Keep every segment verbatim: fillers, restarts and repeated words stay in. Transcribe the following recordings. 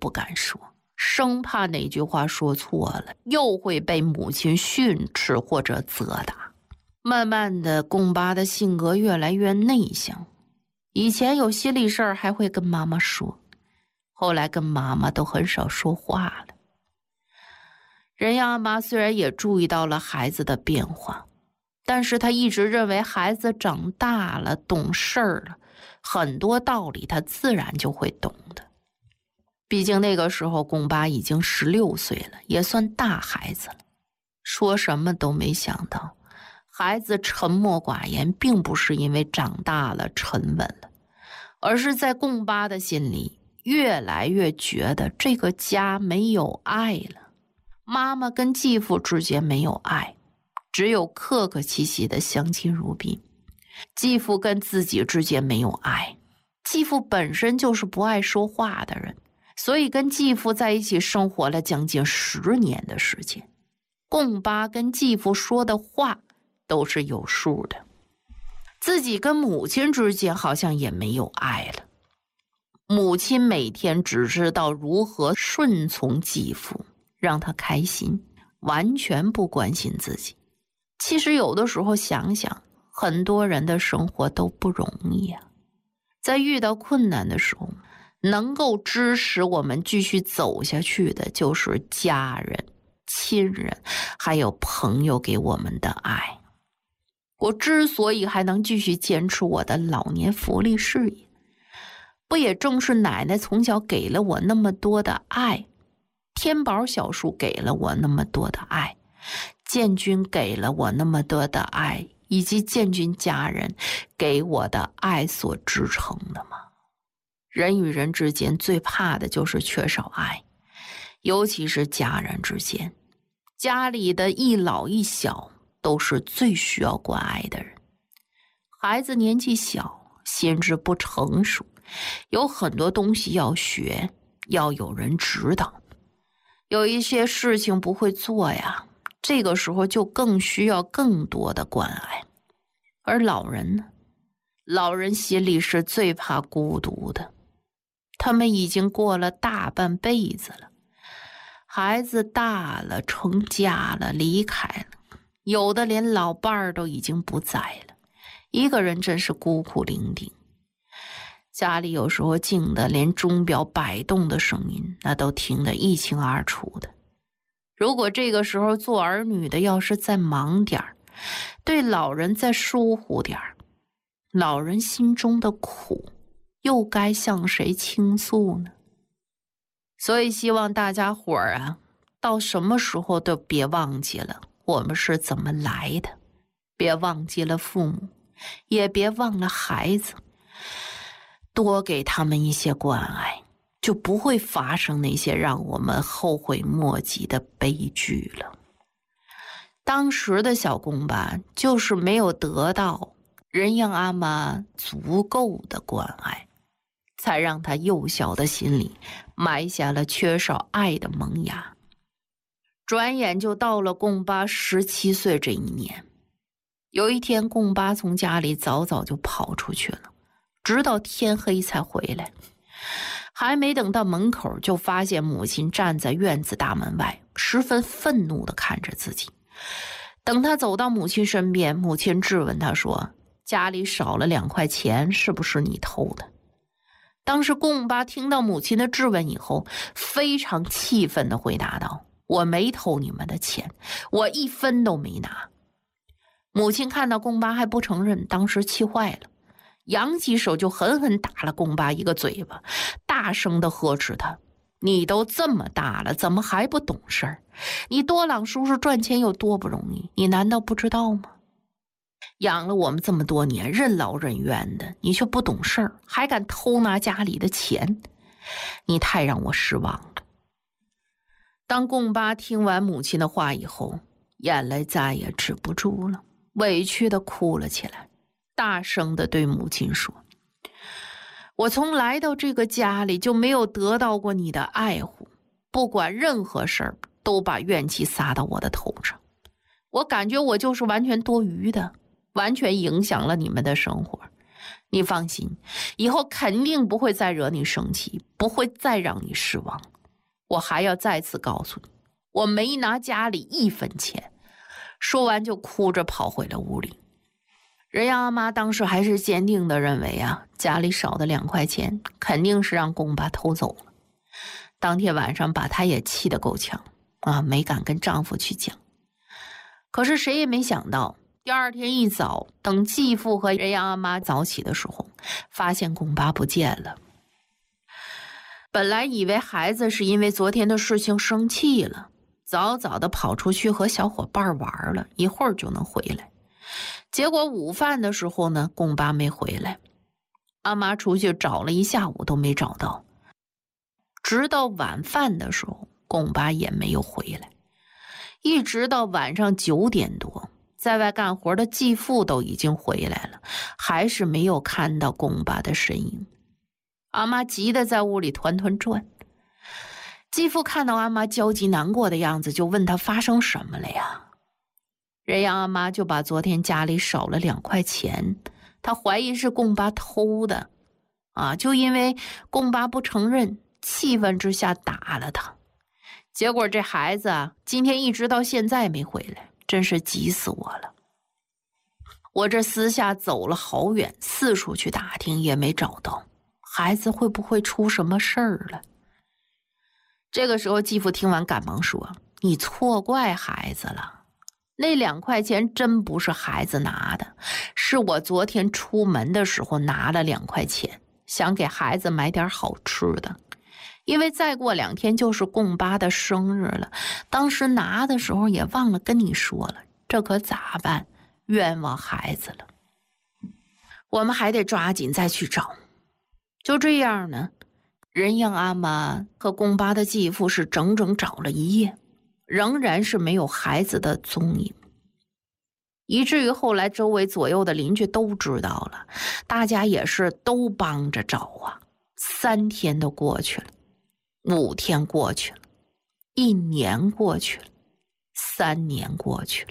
不敢说，生怕哪句话说错了，又会被母亲训斥或者责打。慢慢的，贡巴的性格越来越内向，以前有心里事儿还会跟妈妈说，后来跟妈妈都很少说话了。人样阿妈虽然也注意到了孩子的变化，但是她一直认为孩子长大了，懂事儿了，很多道理他自然就会懂的。毕竟那个时候贡巴已经十六岁了，也算大孩子了。说什么都没想到，孩子沉默寡言，并不是因为长大了沉稳了，而是在贡巴的心里越来越觉得这个家没有爱了。妈妈跟继父之间没有爱，只有客客气气的相敬如宾。继父跟自己之间没有爱，继父本身就是不爱说话的人，所以跟继父在一起生活了将近十年的时间。贡巴跟继父说的话都是有数的，自己跟母亲之间好像也没有爱了。母亲每天只知道如何顺从继父，让他开心，完全不关心自己。其实有的时候想想，很多人的生活都不容易啊。在遇到困难的时候，能够支持我们继续走下去的就是家人、亲人还有朋友给我们的爱。我之所以还能继续坚持我的老年福利事业，不也正是奶奶从小给了我那么多的爱，天宝小叔给了我那么多的爱，建军给了我那么多的爱，以及建军家人给我的爱所支撑的吗？人与人之间最怕的就是缺少爱，尤其是家人之间。家里的一老一小都是最需要关爱的人。孩子年纪小，心智不成熟，有很多东西要学，要有人指导。有一些事情不会做呀，这个时候就更需要更多的关爱。而老人呢？老人心里是最怕孤独的，他们已经过了大半辈子了，孩子大了，成家了，离开了，有的连老伴儿都已经不在了，一个人真是孤苦伶仃。家里有时候静的连钟表摆动的声音那都听得一清二楚的。如果这个时候做儿女的要是再忙点儿，对老人再疏忽点儿，老人心中的苦又该向谁倾诉呢？所以希望大家伙儿啊，到什么时候都别忘记了我们是怎么来的，别忘记了父母，也别忘了孩子，多给他们一些关爱，就不会发生那些让我们后悔莫及的悲剧了。当时的小贡巴就是没有得到人样阿妈足够的关爱，才让他幼小的心里埋下了缺少爱的萌芽。转眼就到了贡巴十七岁这一年，有一天贡巴从家里早早就跑出去了，直到天黑才回来。还没等到门口，就发现母亲站在院子大门外，十分愤怒地看着自己。等他走到母亲身边，母亲质问他说，家里少了两块钱，是不是你偷的？当时贡巴听到母亲的质问以后，非常气愤地回答道，我没偷你们的钱，我一分都没拿。母亲看到贡巴还不承认，当时气坏了，扬起手就狠狠打了贡巴一个嘴巴，大声地呵斥他，你都这么大了，怎么还不懂事儿？你多朗叔叔赚钱有多不容易，你难道不知道吗？养了我们这么多年，任劳任怨的，你却不懂事儿，还敢偷拿家里的钱，你太让我失望了。当贡巴听完母亲的话以后，眼泪再也止不住了，委屈地哭了起来，大声地对母亲说，我从来到这个家里就没有得到过你的爱护，不管任何事儿都把怨气撒到我的头上，我感觉我就是完全多余的，完全影响了你们的生活。 你放心，以后肯定不会再惹你生气，不会再让你失望。我还要再次告诉你，我没拿家里一分钱。说完就哭着跑回了屋里。任阳阿妈当时还是坚定地认为啊，家里少的两块钱肯定是让公爸偷走了。当天晚上把她也气得够呛啊，没敢跟丈夫去讲。可是谁也没想到，第二天一早，等继父和任阳阿妈早起的时候，发现公爸不见了。本来以为孩子是因为昨天的事情生气了，早早的跑出去和小伙伴玩了，一会儿就能回来。结果午饭的时候呢，公爸没回来，阿妈出去找了一下午都没找到。直到晚饭的时候，公爸也没有回来。一直到晚上九点多，在外干活的继父都已经回来了，还是没有看到公爸的身影。阿妈急得在屋里团团转。继父看到阿妈焦急难过的样子，就问她发生什么了呀？任阳阿妈就把昨天家里少了两块钱，她怀疑是公爸偷的啊，就因为公爸不承认，气愤之下打了他。结果这孩子啊，今天一直到现在没回来，真是急死我了。我这私下走了好远，四处去打听也没找到，孩子会不会出什么事儿了？这个时候继父听完赶忙说，你错怪孩子了，那两块钱真不是孩子拿的，是我昨天出门的时候拿了两块钱，想给孩子买点好吃的，因为再过两天就是公爸的生日了，当时拿的时候也忘了跟你说了，这可咋办？冤枉孩子了，我们还得抓紧再去找。就这样呢，任阳阿妈和公爸的继父是整整找了一夜，仍然是没有孩子的踪影，以至于后来周围左右的邻居都知道了，大家也是都帮着找啊。三天都过去了，五天过去了，一年过去了，三年过去了，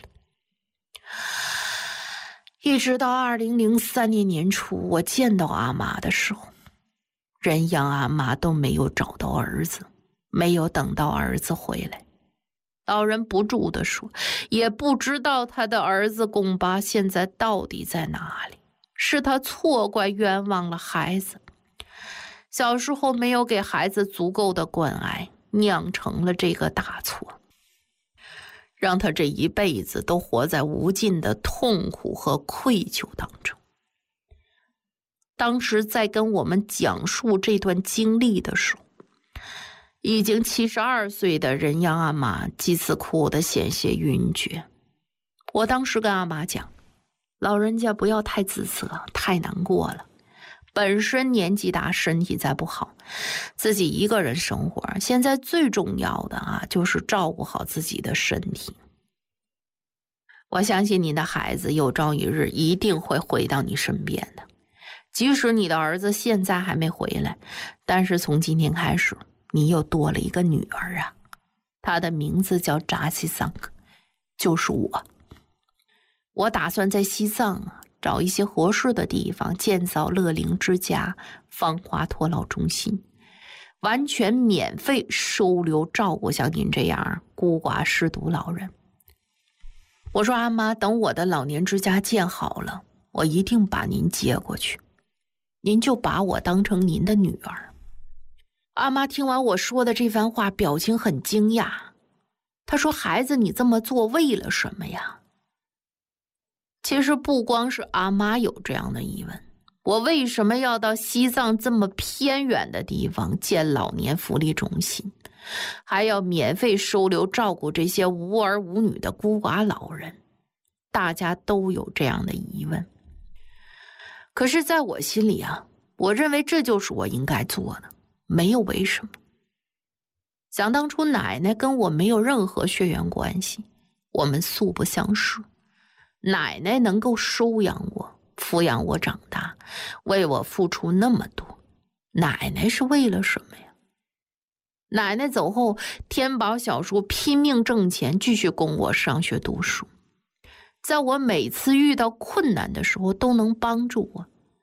一直到二零零三年年初，我见到阿妈的时候，任阳阿妈都没有找到儿子，没有等到儿子回来。老人不住地说，也不知道他的儿子公爸现在到底在哪里，是他错怪冤枉了孩子，小时候没有给孩子足够的关爱，酿成了这个大错，让他这一辈子都活在无尽的痛苦和愧疚当中。当时在跟我们讲述这段经历的时候，已经七十二岁的任阳阿妈几次哭得险些晕厥。我当时跟阿妈讲，老人家不要太自责，太难过了，本身年纪大，身体再不好，自己一个人生活，现在最重要的啊，就是照顾好自己的身体。我相信你的孩子有朝一日一定会回到你身边的，即使你的儿子现在还没回来，但是从今天开始，你又多了一个女儿啊，她的名字叫扎西桑，就是我。我打算在西藏啊找一些合适的地方建造乐龄之家、芳华托老中心，完全免费收留照顾像您这样孤寡失独老人。我说阿妈，等我的老年之家建好了，我一定把您接过去，您就把我当成您的女儿。阿妈听完我说的这番话，表情很惊讶。她说，孩子，你这么做为了什么呀？其实不光是阿妈有这样的疑问，我为什么要到西藏这么偏远的地方建老年福利中心，还要免费收留照顾这些无儿无女的孤寡老人？大家都有这样的疑问。可是在我心里啊，我认为这就是我应该做的，没有为什么。想当初奶奶跟我没有任何血缘关系，我们素不相识，奶奶能够收养我，抚养我长大，为我付出那么多，奶奶是为了什么呀？奶奶走后，天宝小叔拼命挣钱，继续供我上学读书，在我每次遇到困难的时候都能帮助我。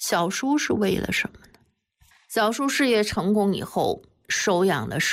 小叔是为了什么呢？小叔事业成功以后，收养了